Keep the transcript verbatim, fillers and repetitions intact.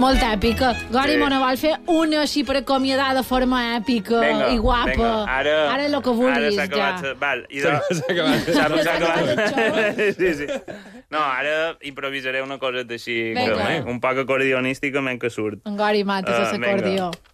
Molt èpica. Gori, sí. Me vol fer una així per acomiadar de forma èpica venga, i guapa. Venga. Ara, ara el que vulguis, ara ja. Sa... Val, i de... S'ha acabat. S'ha acabat. Sí, sí. No, ara improvisaré una cosa així, un poc acordionística, menys que surt. En Gori mates uh, l'acordió.